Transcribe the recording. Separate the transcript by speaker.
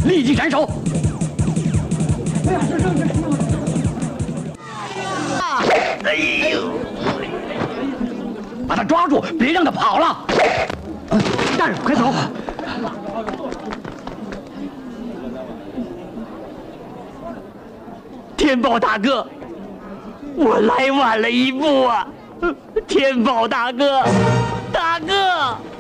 Speaker 1: 立即斩首！哎呦！把他抓住，别让他跑了！大人，快走！天宝大哥，我来晚了一步啊！天宝大哥，大哥。